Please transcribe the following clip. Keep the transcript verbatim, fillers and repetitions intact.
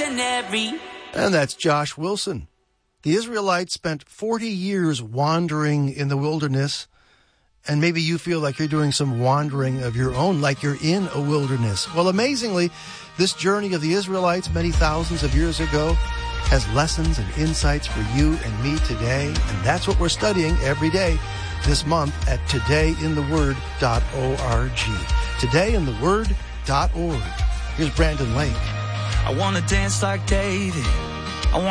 ordinary. And that's Josh Wilson. The Israelites spent forty years wandering in the wilderness, and maybe you feel like you're doing some wandering of your own, like you're in a wilderness. Well, amazingly, this journey of the Israelites many thousands of years ago has lessons and insights for you and me today, and that's what we're studying every day this month at today in the word dot org. today in the word dot org. Here's Brandon Lake. I want to dance like David